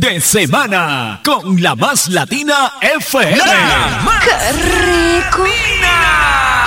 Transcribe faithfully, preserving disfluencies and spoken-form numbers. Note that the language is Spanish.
de semana con la más latina F M. ¡Qué rico!